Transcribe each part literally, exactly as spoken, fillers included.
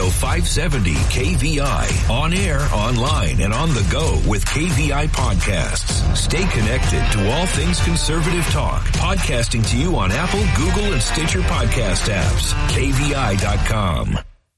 Radio five seventy K V I. On air, online, and on the go with K V I podcasts. Stay connected to all things conservative talk. Podcasting to you on Apple, Google, and Stitcher podcast apps. K V I dot com.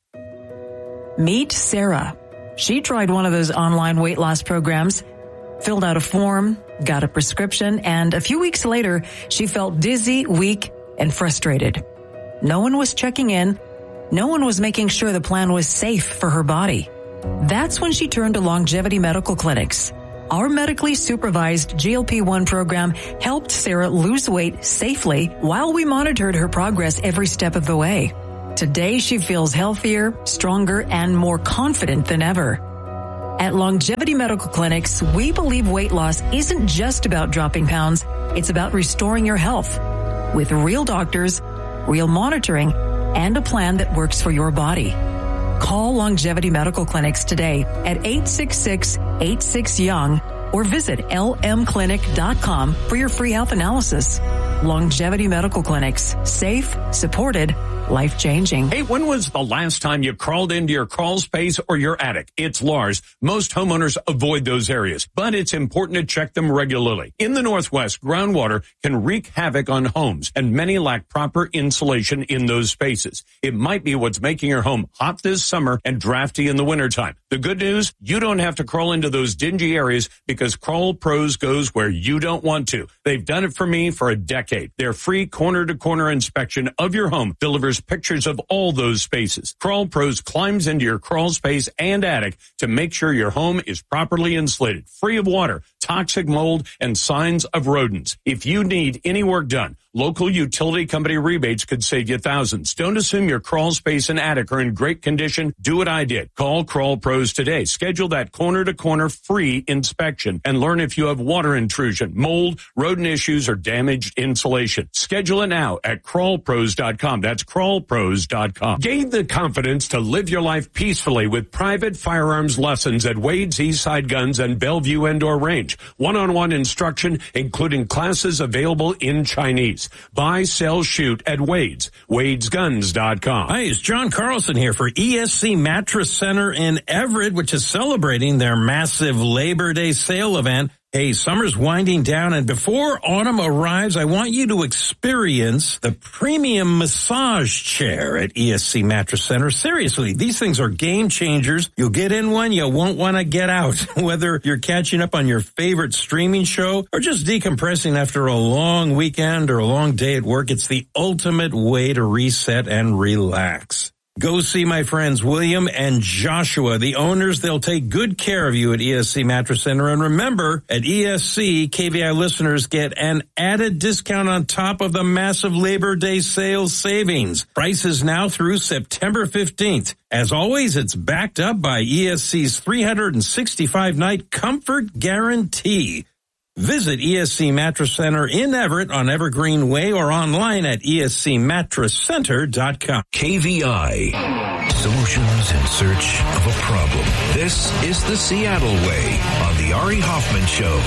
Meet Sarah. She tried one of those online weight loss programs, filled out a form, got a prescription, and a few weeks later, she felt dizzy, weak, and frustrated. No one was checking in. No one was making sure the plan was safe for her body. That's when she turned to Longevity Medical Clinics. Our medically supervised G L P one program helped Sarah lose weight safely while we monitored her progress every step of the way. Today, she feels healthier, stronger, and more confident than ever. At Longevity Medical Clinics, we believe weight loss isn't just about dropping pounds. It's about restoring your health with real doctors, real monitoring, and a plan that works for your body. Call Longevity Medical Clinics today at eight six six, eight six, young or visit L M clinic dot com for your free health analysis. Longevity Medical Clinics. Safe, supported, life-changing. Hey, when was the last time you crawled into your crawl space or your attic? It's Lars. Most homeowners avoid those areas, but it's important to check them regularly. In the Northwest, groundwater can wreak havoc on homes, and many lack proper insulation in those spaces. It might be what's making your home hot this summer and drafty in the wintertime. The good news, you don't have to crawl into those dingy areas because Crawl Pros goes where you don't want to. They've done it for me for a decade. Their free corner-to-corner inspection of your home delivers pictures of all those spaces. Crawl Pros climbs into your crawl space and attic to make sure your home is properly insulated, free of water, toxic mold, and signs of rodents. If you need any work done, local utility company rebates could save you thousands. Don't assume your crawl space and attic are in great condition. Do what I did. Call Crawl Pros today. Schedule that corner-to-corner free inspection and learn if you have water intrusion, mold, rodent issues, or damaged insulation. Schedule it now at crawl pros dot com. That's crawl pros dot com. Gain the confidence to live your life peacefully with private firearms lessons at Wade's Eastside Guns and Bellevue Indoor Range. One-on-one instruction, including classes available in Chinese. Buy, sell, shoot at Wade's. Wades Guns dot com. Hi, it's John Carlson here for E S C Mattress Center in Everett, which is celebrating their massive Labor Day sale event. Hey, summer's winding down, and before autumn arrives, I want you to experience the premium massage chair at E S C Mattress Center. Seriously, these things are game changers. You'll get in one, you won't want to get out. Whether you're catching up on your favorite streaming show or just decompressing after a long weekend or a long day at work, it's the ultimate way to reset and relax. Go see my friends William and Joshua, the owners. They'll take good care of you at E S C Mattress Center. And remember, at E S C, K V I listeners get an added discount on top of the massive Labor Day sales savings. Prices now through September fifteenth. As always, it's backed up by E S C's three hundred sixty-five night comfort guarantee. Visit E S C Mattress Center in Everett on Evergreen Way or online at E S C mattress center dot com. K V I. Solutions in search of a problem. This is the Seattle Way on the Ari Hoffman Show.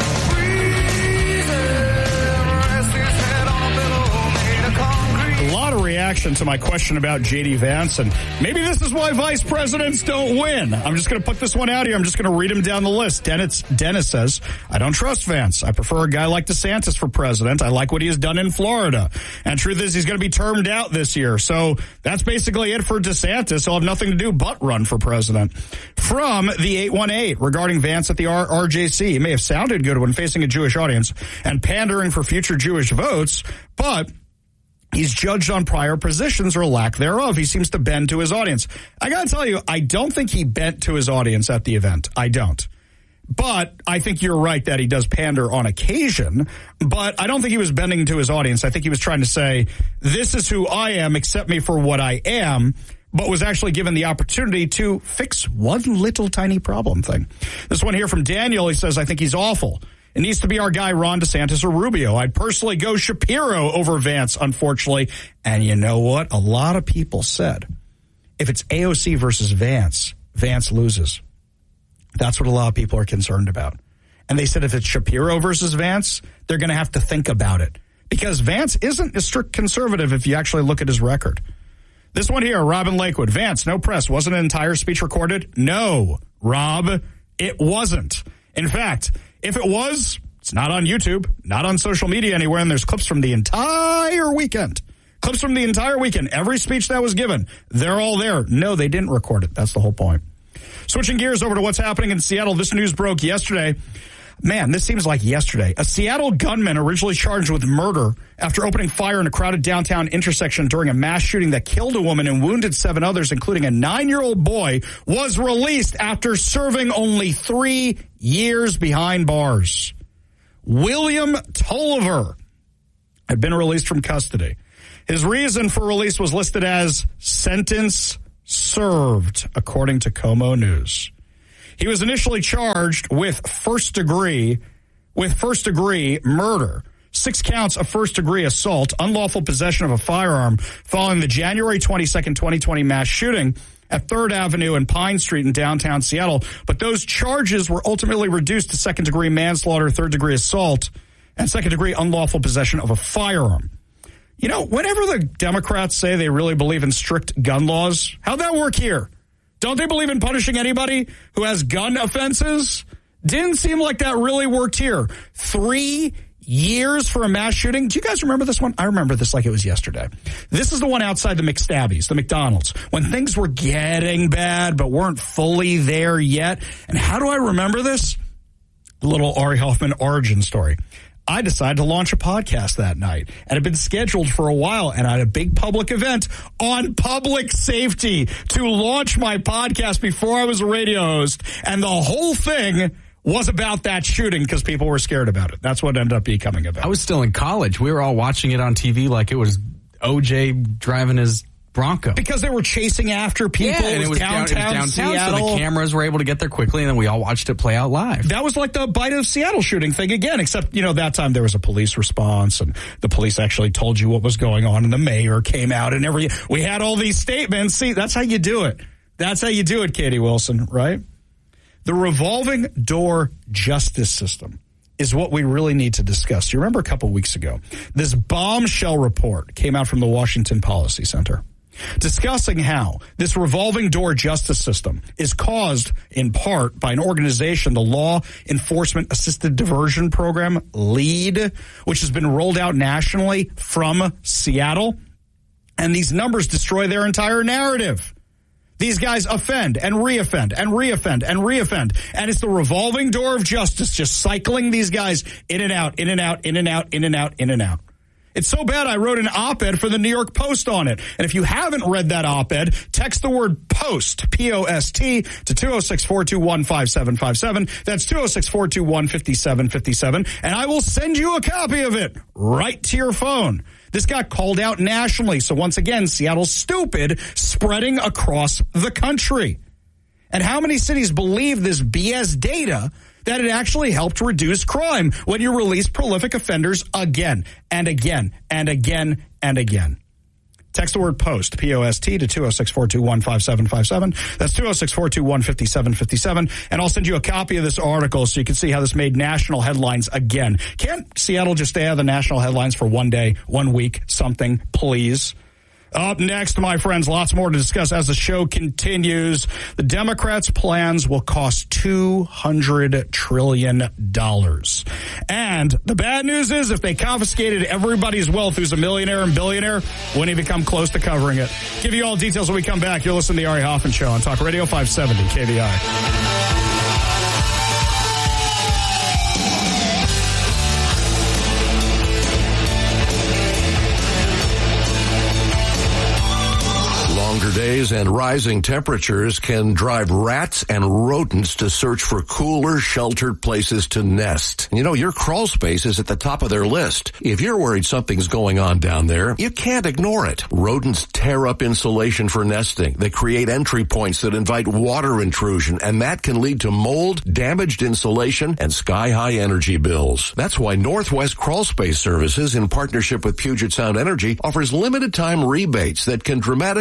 A lot of reaction to my question about J D Vance, and maybe this is why vice presidents don't win. I'm just going to put this one out here. I'm just going to read them down the list. Dennis, Dennis says, I don't trust Vance. I prefer a guy like DeSantis for president. I like what he has done in Florida. And truth is, he's going to be termed out this year. So that's basically it for DeSantis. He'll have nothing to do but run for president. From the eight one eight, regarding Vance at the R- RJC, he may have sounded good when facing a Jewish audience and pandering for future Jewish votes, but he's judged on prior positions or lack thereof. He seems to bend to his audience. I got to tell you, I don't think he bent to his audience at the event. I don't. But I think you're right that he does pander on occasion, but I don't think he was bending to his audience. I think he was trying to say, this is who I am, accept me for what I am, but was actually given the opportunity to fix one little tiny problem thing. This one here from Daniel, he says, I think he's awful. It needs to be our guy, Ron DeSantis or Rubio. I'd personally go Shapiro over Vance, unfortunately. And you know what? A lot of people said, if it's A O C versus Vance, Vance loses. That's what a lot of people are concerned about. And they said if it's Shapiro versus Vance, they're going to have to think about it. Because Vance isn't a strict conservative if you actually look at his record. This one here, Robin Lakewood. Vance, no press. Wasn't an entire speech recorded? No, Rob, it wasn't. In fact, if it was, it's not on YouTube, not on social media anywhere, and there's clips from the entire weekend. Clips from the entire weekend. Every speech that was given, they're all there. No, they didn't record it. That's the whole point. Switching gears over to what's happening in Seattle. This news broke yesterday. Man, this seems like yesterday. A Seattle gunman originally charged with murder after opening fire in a crowded downtown intersection during a mass shooting that killed a woman and wounded seven others, including a nine-year-old boy, was released after serving only three years behind bars. William Tolliver had been released from custody. His reason for release was listed as sentence served, according to Como News. He was initially charged with first degree, with first degree murder, six counts of first degree assault, unlawful possession of a firearm following the January twenty-second, twenty twenty mass shooting at third Avenue and Pine Street in downtown Seattle. But those charges were ultimately reduced to second degree manslaughter, third degree assault, and second degree unlawful possession of a firearm. You know, whenever the Democrats say they really believe in strict gun laws, how'd that work here? Don't they believe in punishing anybody who has gun offenses? Didn't seem like that really worked here. Three years for a mass shooting. Do you guys remember this one? I remember this like it was yesterday. This is the one outside the McStabbies, the McDonald's, when things were getting bad but weren't fully there yet. And how do I remember this? A little Ari Hoffman origin story. I decided to launch a podcast that night, and it had been scheduled for a while, and I had a big public event on public safety to launch my podcast before I was a radio host, and the whole thing was about that shooting because people were scared about it. That's what it ended up becoming about. I was still in college. We were all watching it on T V like it was O J driving his Bronco. Because they were chasing after people. Yeah, and it was downtown, down, it was downtown Seattle. So the cameras were able to get there quickly, and then we all watched it play out live. That was like the Bite of Seattle shooting thing again, except, you know, that time there was a police response, and the police actually told you what was going on, and the mayor came out, and every we had all these statements. See, that's how you do it. That's how you do it, Katie Wilson, right? The revolving door justice system is what we really need to discuss. You remember a couple weeks ago, this bombshell report came out from the Washington Policy Center, discussing how this revolving door justice system is caused in part by an organization, the Law Enforcement Assisted Diversion Program, LEAD, which has been rolled out nationally from Seattle. And these numbers destroy their entire narrative. These guys offend and reoffend and reoffend and reoffend. And it's the revolving door of justice, just cycling these guys in and out, in and out, in and out, in and out, in and out. It's so bad I wrote an op-ed for the New York Post on it. And if you haven't read that op-ed, text the word POST, P O S T, to two oh six, four two one, five seven five seven. That's two oh six, four two one, five seven five seven. And I will send you a copy of it right to your phone. This got called out nationally. So once again, Seattle's stupid, spreading across the country. And how many cities believe this B S data that it actually helped reduce crime when you release prolific offenders again and again and again and again? Text the word POST, P O S T, to two oh six, four two one, five seven five seven. That's two oh six, four two one, five seven five seven. And I'll send you a copy of this article so you can see how this made national headlines again. Can't Seattle just stay out of the national headlines for one day, one week, something, please? Up next, my friends, lots more to discuss as the show continues. The Democrats' plans will cost two hundred trillion dollars. And the bad news is if they confiscated everybody's wealth who's a millionaire and billionaire, wouldn't even come close to covering it. Give you all details when we come back. You're listening to the Ari Hoffman Show on Talk Radio five seventy K V I. Longer days and rising temperatures can drive rats and rodents to search for cooler, sheltered places to nest. You know, your crawl space is at the top of their list. If you're worried something's going on down there, you can't ignore it. Rodents tear up insulation for nesting. They create entry points that invite water intrusion, and that can lead to mold, damaged insulation, and sky-high energy bills. That's why Northwest Crawl Space Services, in partnership with Puget Sound Energy, offers limited-time rebates that can dramatically reduce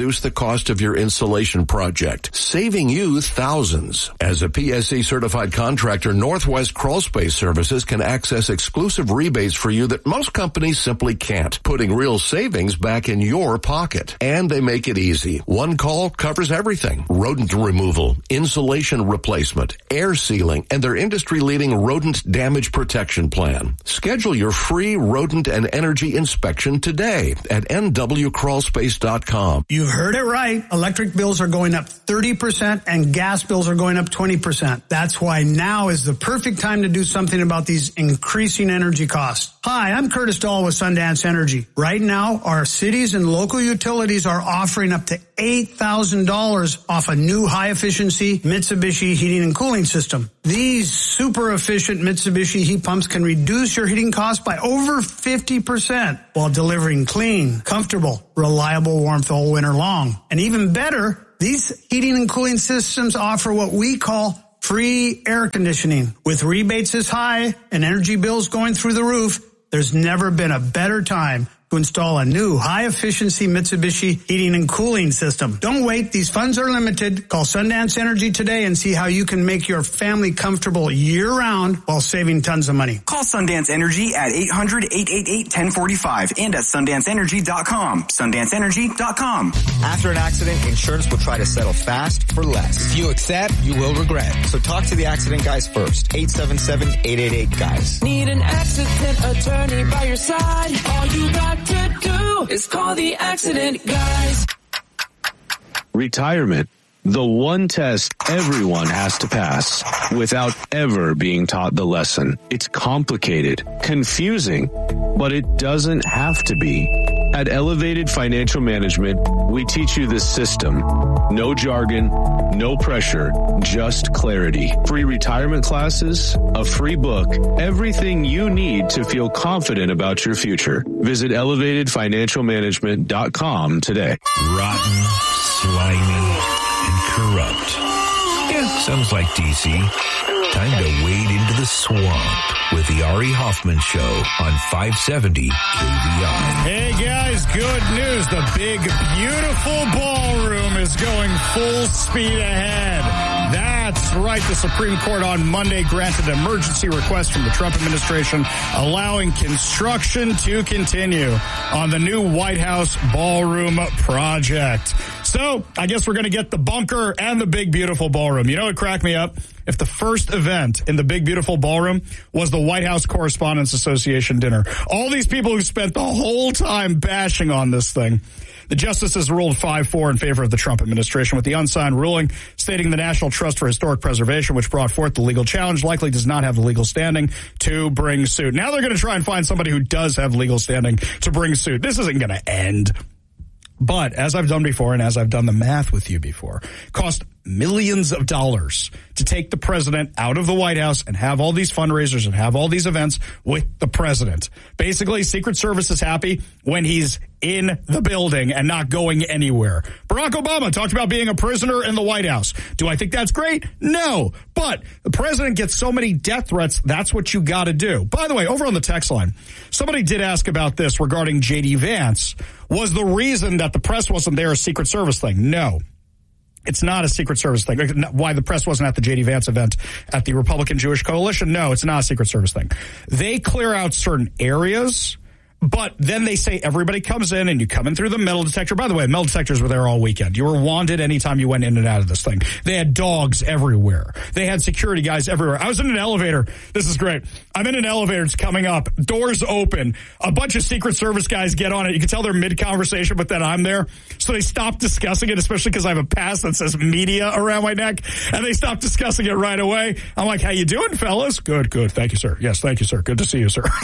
reduce the cost of your insulation project, saving you thousands. As a P S C certified contractor, Northwest Crawl Space Services can access exclusive rebates for you that most companies simply can't, putting real savings back in your pocket. And they make it easy. One call covers everything. Rodent removal, insulation replacement, air sealing, and their industry-leading rodent damage protection plan. Schedule your free rodent and energy inspection today at N W crawl space dot com. You've heard it right. Electric bills are going up thirty percent and gas bills are going up twenty percent. That's why now is the perfect time to do something about these increasing energy costs. Hi, I'm Curtis Dahl with Sundance Energy. Right now, our cities and local utilities are offering up to eight thousand dollars off a new high-efficiency Mitsubishi heating and cooling system. These super efficient Mitsubishi heat pumps can reduce your heating costs by over fifty percent while delivering clean, comfortable, reliable warmth all winter long. And even better, these heating and cooling systems offer what we call free air conditioning. With rebates as high and energy bills going through the roof, there's never been a better time to install a new high-efficiency Mitsubishi heating and cooling system. Don't wait. These funds are limited. Call Sundance Energy today and see how you can make your family comfortable year-round while saving tons of money. Call Sundance Energy at eight hundred, eight eight eight, one zero four five and at sundance energy dot com. sundance energy dot com. After an accident, insurance will try to settle fast for less. If you accept, you will regret. So talk to the accident guys first. eight seven seven, eight eight eight, guys. Need an accident attorney by your side. All you got to do is call the accident guys. Retirement. The one test everyone has to pass without ever being taught the lesson. It's complicated, confusing, but it doesn't have to be. At Elevated Financial Management, we teach you the system. No jargon, no pressure, just clarity. Free retirement classes, a free book, everything you need to feel confident about your future. Visit elevated financial management dot com today. Rotten, slimy, and corrupt. Yeah, sounds like D C. Time to wade into the swamp with the Ari Hoffman Show on five seventy K V I. Hey guys, good news. The big, beautiful ballroom is going full speed ahead. That's right. The Supreme Court on Monday granted an emergency request from the Trump administration allowing construction to continue on the new White House ballroom project. So I guess we're going to get the bunker and the big, beautiful ballroom. You know what cracked me up? If the first event in the big, beautiful ballroom was the White House Correspondents Association dinner, all these people who spent the whole time bashing on this thing. The justices ruled five four in favor of the Trump administration with the unsigned ruling stating the National Trust for Historic Preservation, which brought forth the legal challenge, likely does not have the legal standing to bring suit. Now they're going to try and find somebody who does have legal standing to bring suit. This isn't going to end. But as I've done before, and as I've done the math with you before, it cost millions of dollars to take the president out of the White House and have all these fundraisers and have all these events with the president. Basically, Secret Service is happy when he's in the building and not going anywhere. Barack Obama talked about being a prisoner in the White House. Do I think that's great? No. But the president gets so many death threats, that's what you got to do. By the way, over on the text line, somebody did ask about this regarding J D. Vance. Was the reason that the press wasn't there a Secret Service thing? No. It's not a Secret Service thing. Why the press wasn't at the J D. Vance event at the Republican Jewish Coalition? No, it's not a Secret Service thing. They clear out certain areas, but then they say everybody comes in and you come in through the metal detector. By the way, metal detectors were there all weekend. You were wanted anytime you went in and out of this thing. They had dogs everywhere. They had security guys everywhere. I was in an elevator. This is great. I'm in an elevator. It's coming up. Doors open. A bunch of Secret Service guys get on it. You can tell they're mid-conversation, but then I'm there. So they stop discussing it, especially because I have a pass that says media around my neck. And they stop discussing it right away. I'm like, how you doing, fellas? Good, good. Thank you, sir. Yes, thank you, sir. Good to see you, sir.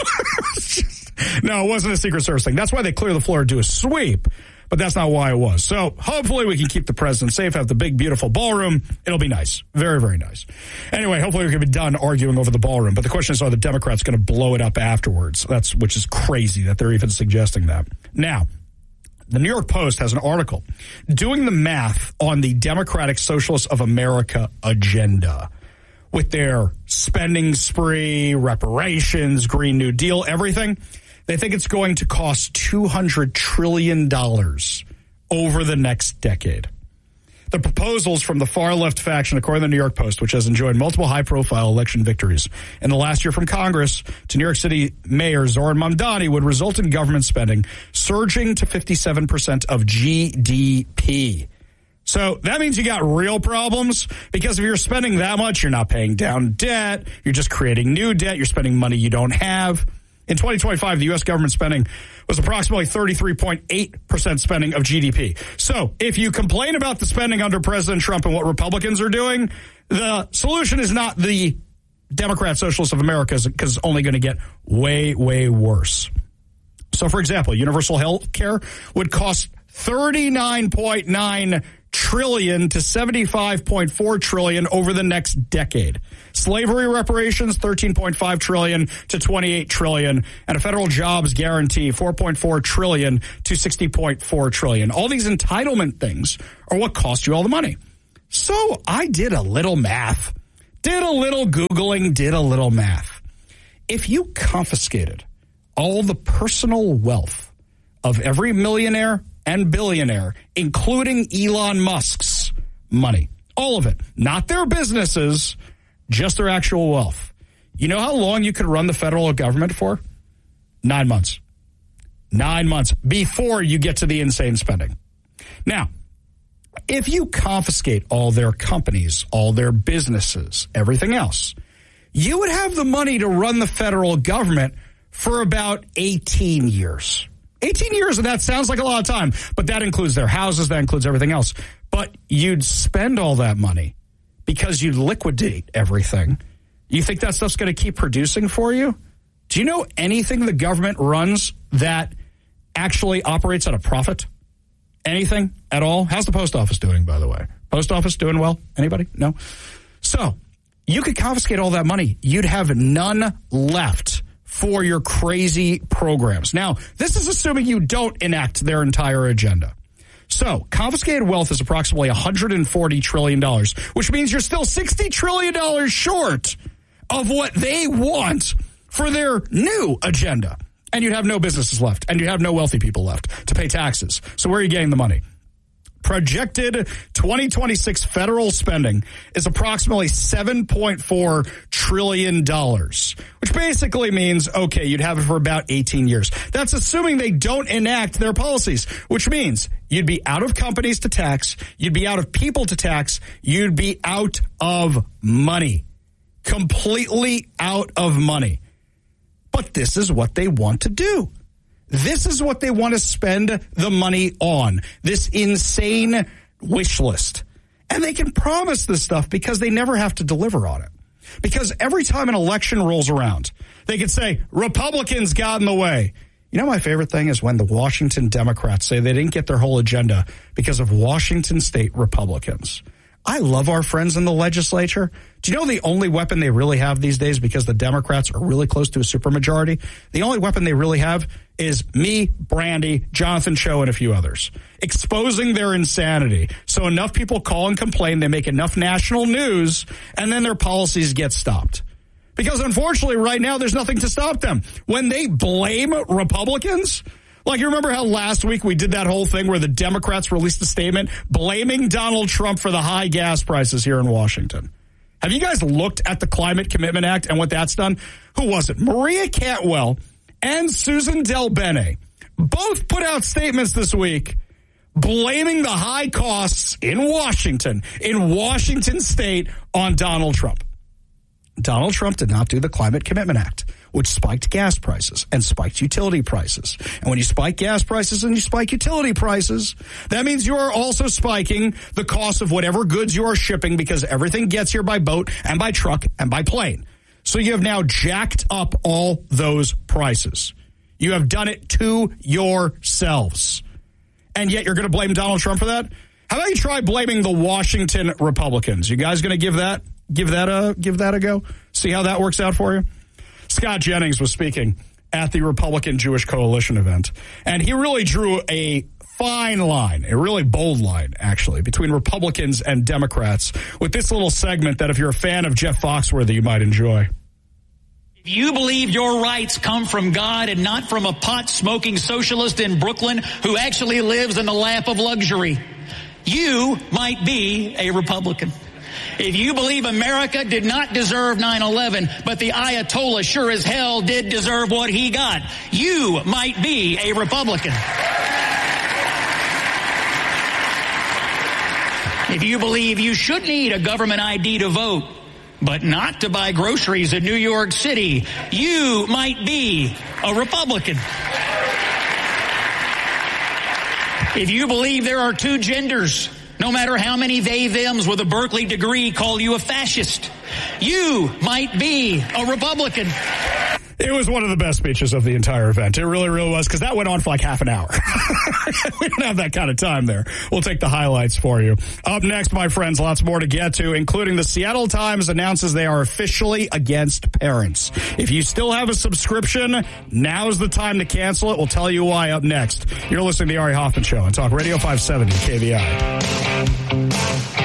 No, it wasn't a Secret Service thing. That's why they clear the floor and do a sweep. But that's not why it was. So hopefully we can keep the president safe, have the big, beautiful ballroom. It'll be nice. Very, very nice. Anyway, hopefully we can be done arguing over the ballroom. But the question is, are the Democrats going to blow it up afterwards? That's, which is crazy that they're even suggesting that. Now, the New York Post has an article doing the math on the Democratic Socialists of America agenda with their spending spree, reparations, Green New Deal, everything. They think it's going to cost two hundred trillion dollars over the next decade. The proposals from the far-left faction, according to the New York Post, which has enjoyed multiple high-profile election victories in the last year from Congress to New York City Mayor Zohran Mamdani, would result in government spending surging to fifty-seven percent of G D P. So that means you got real problems, because if you're spending that much, you're not paying down debt, you're just creating new debt, you're spending money you don't have. In twenty twenty-five, the U S government spending was approximately thirty-three point eight percent spending of G D P. So if you complain about the spending under President Trump and what Republicans are doing, the solution is not the Democrat Socialists of America, because it's only going to get way, way worse. So, for example, universal health care would cost thirty-nine point nine trillion dollars to seventy-five point four trillion dollars over the next decade. Slavery reparations, thirteen point five trillion dollars to twenty-eight trillion dollars, and a federal jobs guarantee, four point four trillion dollars to sixty point four trillion dollars. All these entitlement things are what cost you all the money. So I did a little math, did a little Googling, did a little math. If you confiscated all the personal wealth of every millionaire and billionaire, including Elon Musk's money, all of it, not their businesses, just their actual wealth. You know how long you could run the federal government for? Nine months. Nine months before you get to the insane spending. Now, if you confiscate all their companies, all their businesses, everything else, you would have the money to run the federal government for about eighteen years. eighteen years, and that sounds like a lot of time, but that includes their houses, that includes everything else. But you'd spend all that money because you'd liquidate everything. You think that stuff's going to keep producing for you? Do you know anything the government runs that actually operates at a profit? Anything at all? How's the post office doing, by the way? Post office doing well? Anybody? No? So you could confiscate all that money. You'd have none left for your crazy programs. Now, this is assuming you don't enact their entire agenda. So, confiscated wealth is approximately one hundred forty trillion dollars, which means you're still sixty trillion dollars short of what they want for their new agenda. And you'd have no businesses left, and you'd have no wealthy people left to pay taxes. So where are you getting the money? Projected twenty twenty-six federal spending is approximately seven point four trillion dollars, which basically means, okay, you'd have it for about eighteen years. That's assuming they don't enact their policies, which means you'd be out of companies to tax, you'd be out of people to tax, you'd be out of money. Completely out of money. But this is what they want to do. This is what they want to spend the money on, this insane wish list. And they can promise this stuff because they never have to deliver on it. Because every time an election rolls around, they can say, Republicans got in the way. You know, my favorite thing is when the Washington Democrats say they didn't get their whole agenda because of Washington state Republicans. I love our friends in the legislature. Do you know the only weapon they really have these days, because the Democrats are really close to a supermajority? The only weapon they really have is me, Brandy, Jonathan Cho, and a few others. Exposing their insanity. So enough people call and complain, they make enough national news, and then their policies get stopped. Because unfortunately, right now, there's nothing to stop them. When they blame Republicans, like, you remember how last week we did that whole thing where the Democrats released a statement blaming Donald Trump for the high gas prices here in Washington? Have you guys looked at the Climate Commitment Act and what that's done? Who was it? Maria Cantwell and Susan Del Bene both put out statements this week blaming the high costs in Washington, in Washington state, on Donald Trump. Donald Trump did not do the Climate Commitment Act, which spiked gas prices and spiked utility prices. And when you spike gas prices and you spike utility prices, that means you are also spiking the cost of whatever goods you are shipping, because everything gets here by boat and by truck and by plane. So you have now jacked up all those prices. You have done it to yourselves. And yet you're going to blame Donald Trump for that? How about you try blaming the Washington Republicans? You guys going to give that give that a give that a go? See how that works out for you? Scott Jennings was speaking at the Republican Jewish Coalition event, and he really drew a fine line, a really bold line, actually, between Republicans and Democrats with this little segment that if you're a fan of Jeff Foxworthy, you might enjoy. If you believe your rights come from God and not from a pot-smoking socialist in Brooklyn who actually lives in the lap of luxury, you might be a Republican. If you believe America did not deserve nine eleven, but the Ayatollah sure as hell did deserve what he got, you might be a Republican. If you believe you should need a government I D to vote, but not to buy groceries in New York City, you might be a Republican. If you believe there are two genders, no matter how many they-thems with a Berkeley degree call you a fascist, you might be a Republican. It was one of the best speeches of the entire event. It really, really was, because that went on for like half an hour. We don't have that kind of time there. We'll take the highlights for you. Up next, my friends, lots more to get to, including the Seattle Times announces they are officially against parents. If you still have a subscription, now's the time to cancel it. We'll tell you why up next. You're listening to the Ari Hoffman Show on Talk Radio five seventy K V I.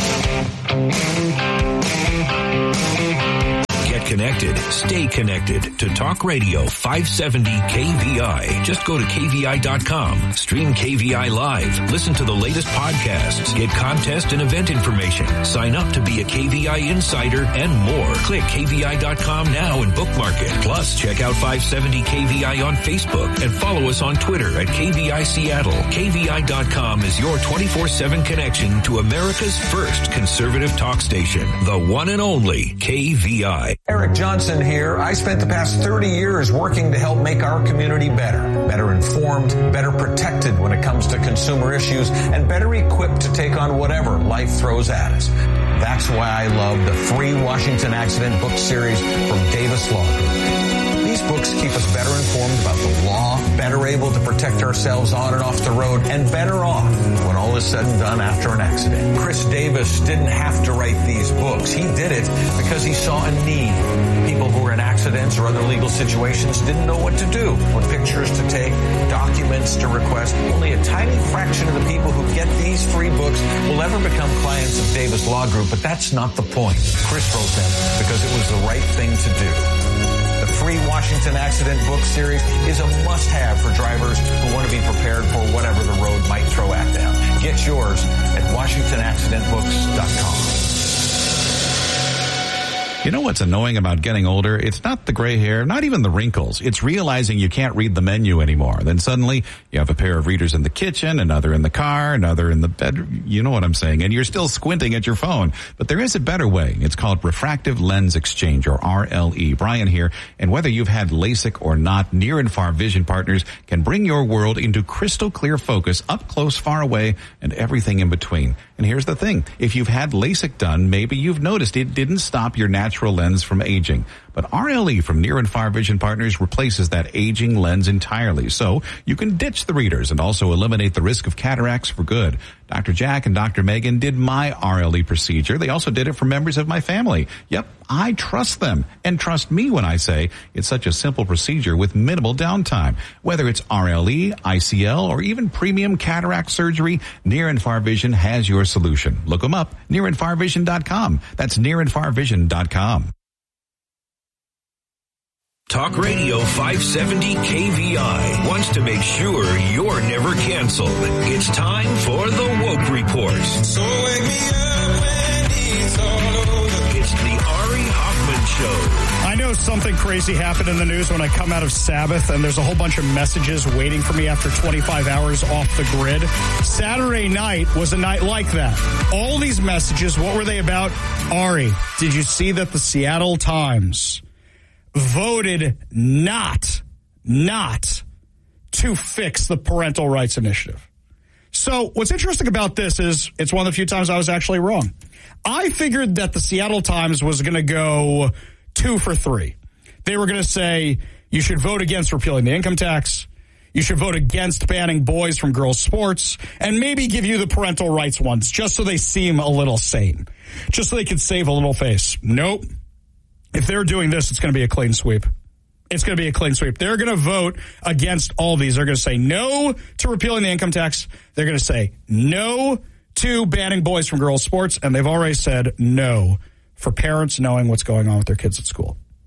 Connected. Stay connected to Talk Radio five seventy K V I. Just go to K V I dot com. Stream K V I live. Listen to the latest podcasts. Get contest and event information. Sign up to be a K V I insider and more. Click K V I dot com now and bookmark it. Plus, check out five seventy K V I on Facebook and follow us on Twitter at K V I Seattle. K V I dot com is your twenty-four seven connection to America's first conservative talk station. The one and only K V I. Eric Johnson here. I spent the past thirty years working to help make our community better, better informed, better protected when it comes to consumer issues, and better equipped to take on whatever life throws at us. That's why I love the free Washington Accident book series from Davis Law Group. These books keep us better informed about the law, better able to protect ourselves on and off the road, and better off when all is said and done after an accident. Chris Davis didn't have to write these books. He did it because he saw a need. People who were in accidents or other legal situations didn't know what to do, what pictures to take, documents to request. Only a tiny fraction of the people who get these free books will ever become clients of Davis Law Group, but that's not the point. Chris wrote them because it was the right thing to do. The free Washington Accident book series is a must-have for drivers who want to be prepared for whatever the road might throw at them. Get yours at Washington Accident Books dot com. You know what's annoying about getting older? It's not the gray hair, not even the wrinkles. It's realizing you can't read the menu anymore. Then suddenly you have a pair of readers in the kitchen, another in the car, another in the bedroom. You know what I'm saying. And you're still squinting at your phone. But there is a better way. It's called Refractive Lens Exchange, or R L E. Brian here. And whether you've had LASIK or not, Near and Far Vision Partners can bring your world into crystal clear focus, up close, far away, and everything in between. And here's the thing. If you've had LASIK done, maybe you've noticed it didn't stop your natural lens from aging. But R L E from Near and Far Vision Partners replaces that aging lens entirely. So you can ditch the readers and also eliminate the risk of cataracts for good. Doctor Jack and Doctor Megan did my R L E procedure. They also did it for members of my family. Yep, I trust them. And trust me when I say it's such a simple procedure with minimal downtime. Whether it's R L E, I C L, or even premium cataract surgery, Near and Far Vision has your solution. Look them up, near and far vision dot com. That's near and far vision dot com. Talk Radio five seventy K V I wants to make sure you're never canceled. It's time for the Woke Report. So wake me up when it's all over. It's the Ari Hoffman Show. I know something crazy happened in the news when I come out of Sabbath, and there's a whole bunch of messages waiting for me after twenty-five hours off the grid. Saturday night was a night like that. All these messages, what were they about? Ari, did you see that the Seattle Times voted not, not to fix the parental rights initiative? So what's interesting about this is it's one of the few times I was actually wrong. I figured that the Seattle Times was going to go two for three. They were going to say you should vote against repealing the income tax, you should vote against banning boys from girls' sports, and maybe give you the parental rights ones just so they seem a little sane, just so they could save a little face. Nope. If they're doing this, it's going to be a clean sweep. It's going to be a clean sweep. They're going to vote against all these. They're going to say no to repealing the income tax. They're going to say no to banning boys from girls' sports. And they've already said no for parents knowing what's going on with their kids at school.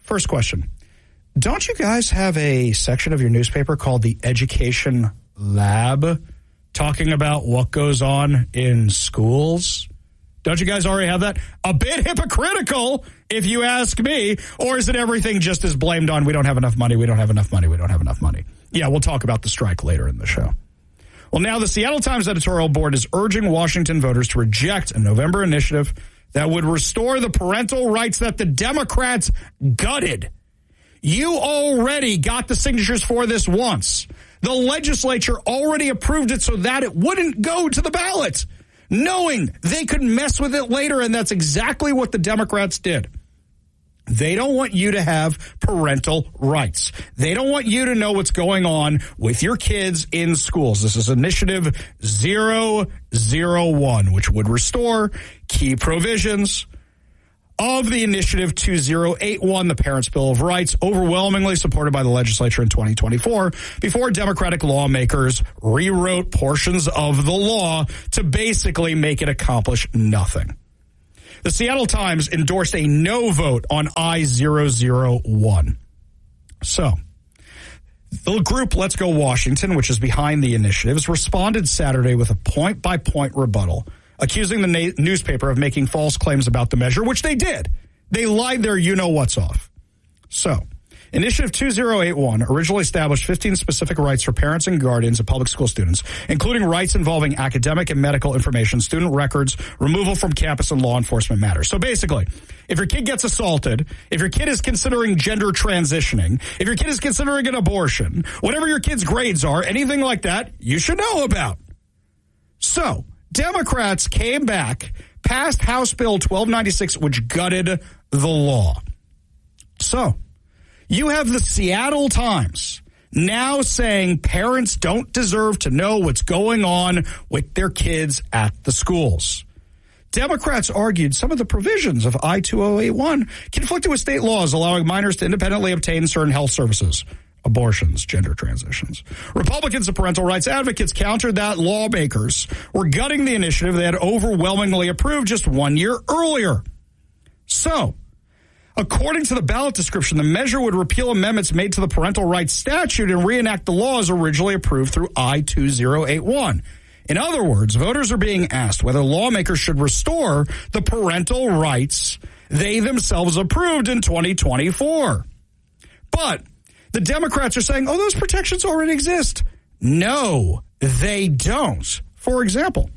First question. Don't you guys have a section of your newspaper called the Education Lab talking about what goes on in schools? Don't you guys already have that? A bit hypocritical, if you ask me. Or is it everything just is blamed on we don't have enough money, we don't have enough money, we don't have enough money? Yeah, we'll talk about the strike later in the show. Well, now the Seattle Times editorial board is urging Washington voters to reject a November initiative that would restore the parental rights that the Democrats gutted. You already got the signatures for this once. The legislature already approved it so that it wouldn't go to the ballot, knowing they could mess with it later, and that's exactly what the Democrats did. They don't want you to have parental rights. They don't want you to know what's going on with your kids in schools. This is Initiative zero zero one, which would restore key provisions of the Initiative two zero eight one, the Parents' Bill of Rights, overwhelmingly supported by the legislature in twenty twenty-four, before Democratic lawmakers rewrote portions of the law to basically make it accomplish nothing. The Seattle Times endorsed a no vote on I zero zero one. So, the group Let's Go Washington, which is behind the initiatives, responded Saturday with a point-by-point rebuttal, accusing the na- newspaper of making false claims about the measure, which they did. They lied their you-know-what's off. So, Initiative two zero eight one originally established fifteen specific rights for parents and guardians of public school students, including rights involving academic and medical information, student records, removal from campus, and law enforcement matters. So basically, if your kid gets assaulted, if your kid is considering gender transitioning, if your kid is considering an abortion, whatever your kid's grades are, anything like that, you should know about. So, Democrats came back, passed House Bill twelve ninety-six, which gutted the law. So, you have the Seattle Times now saying parents don't deserve to know what's going on with their kids at the schools. Democrats argued some of the provisions of I two oh eight one conflicted with state laws allowing minors to independently obtain certain health services. Abortions, gender transitions. Republicans and parental rights advocates countered that lawmakers were gutting the initiative they had overwhelmingly approved just one year earlier. So, according to the ballot description, the measure would repeal amendments made to the parental rights statute and reenact the laws originally approved through I two oh eight one. In other words, voters are being asked whether lawmakers should restore the parental rights they themselves approved in twenty twenty-four. But the Democrats are saying, oh, those protections already exist. No, they don't. For example,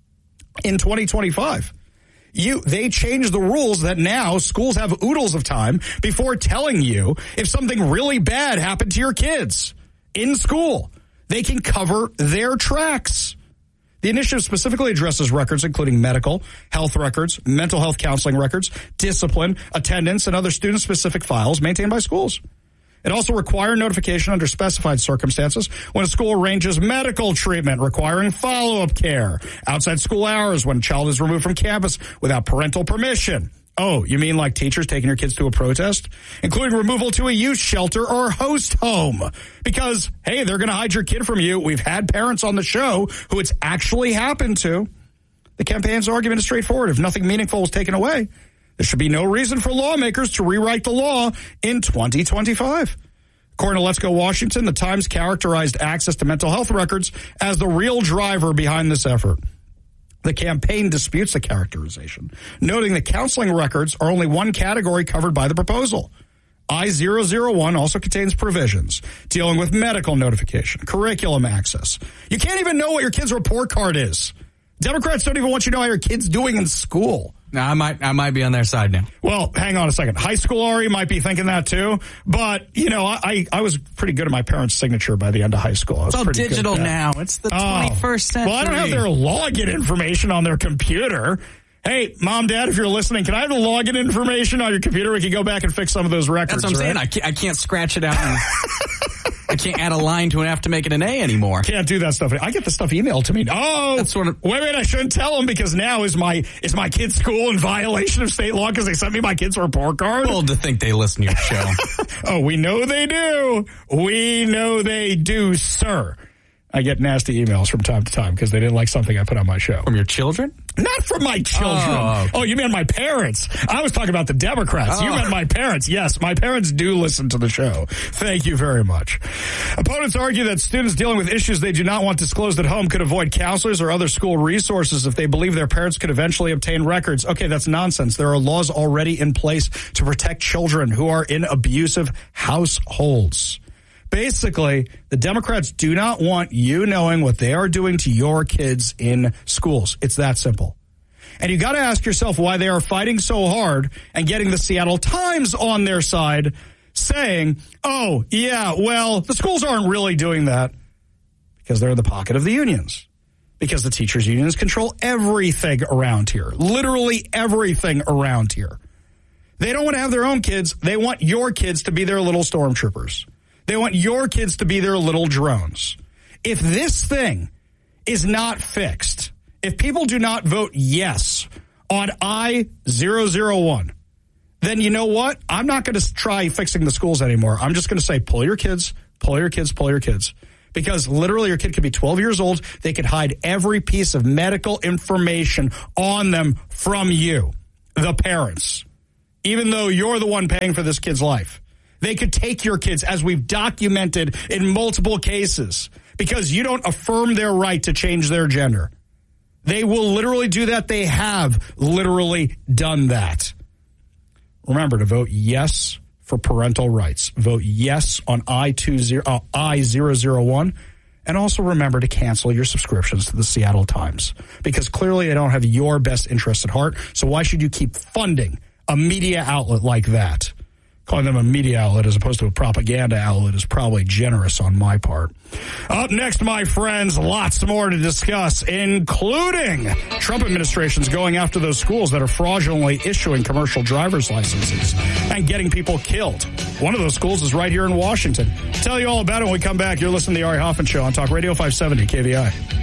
in twenty twenty-five, you they changed the rules that now schools have oodles of time before telling you if something really bad happened to your kids in school. They can cover their tracks. The initiative specifically addresses records including medical, health records, mental health counseling records, discipline, attendance, and other student-specific files maintained by schools. It also requires notification under specified circumstances when a school arranges medical treatment requiring follow-up care, outside school hours when a child is removed from campus without parental permission. Oh, you mean like teachers taking your kids to a protest? Including removal to a youth shelter or host home. Because, hey, they're going to hide your kid from you. We've had parents on the show who it's actually happened to. The campaign's argument is straightforward. If nothing meaningful is taken away, there should be no reason for lawmakers to rewrite the law in twenty twenty-five. According to Let's Go Washington, the Times characterized access to mental health records as the real driver behind this effort. The campaign disputes the characterization, noting that counseling records are only one category covered by the proposal. I zero zero one also contains provisions dealing with medical notification, curriculum access. You can't even know what your kid's report card is. Democrats don't even want you to know how your kid's doing in school. Now, I might I might be on their side now. Well, hang on a second. High school Ari might be thinking that too. But, you know, I, I was pretty good at my parents' signature by the end of high school. I was it's all pretty digital good now. It's the oh. twenty-first century. Well, I don't have their login information on their computer. Hey, Mom, Dad, if you're listening, can I have the login information on your computer? We can go back and fix some of those records. That's what I'm right? saying. I can't, I can't scratch it out. And I can't add a line to an F to make it an A anymore. Can't do that stuff. I get the stuff emailed to me. Oh, That's sort of, wait, wait, I shouldn't tell them because now is my is my kid's school in violation of state law because they sent me my kid's report card? Bold to think they listen to your show. Oh, we know they do. We know they do, sir. I get nasty emails from time to time because they didn't like something I put on my show. From your children? Not from my children. Oh, okay. Oh, you meant my parents. I was talking about the Democrats. Oh. You meant my parents. Yes, my parents do listen to the show. Thank you very much. Opponents argue that students dealing with issues they do not want disclosed at home could avoid counselors or other school resources if they believe their parents could eventually obtain records. Okay, that's nonsense. There are laws already in place to protect children who are in abusive households. Basically, the Democrats do not want you knowing what they are doing to your kids in schools. It's that simple. And you got to ask yourself why they are fighting so hard and getting the Seattle Times on their side saying, oh, yeah, well, the schools aren't really doing that because they're in the pocket of the unions. Because the teachers' unions control everything around here, literally everything around here. They don't want to have their own kids. They want your kids to be their little stormtroopers. They want your kids to be their little drones. If this thing is not fixed, if people do not vote yes on I zero zero one, then you know what? I'm not going to try fixing the schools anymore. I'm just going to say, pull your kids, pull your kids, pull your kids. Because literally your kid could be twelve years old. They could hide every piece of medical information on them from you, the parents, even though you're the one paying for this kid's life. They could take your kids, as we've documented in multiple cases, because you don't affirm their right to change their gender. They will literally do that. They have literally done that. Remember to vote yes for parental rights. Vote yes on I zero zero one. And also remember to cancel your subscriptions to the Seattle Times, because clearly they don't have your best interest at heart. So why should you keep funding a media outlet like that? Calling them a media outlet as opposed to a propaganda outlet is probably generous on my part. Up next, my friends, lots more to discuss, including Trump administration's going after those schools that are fraudulently issuing commercial driver's licenses and getting people killed. One of those schools is right here in Washington. I'll tell you all about it when we come back. You're listening to the Ari Hoffman Show on Talk Radio five seventy K V I.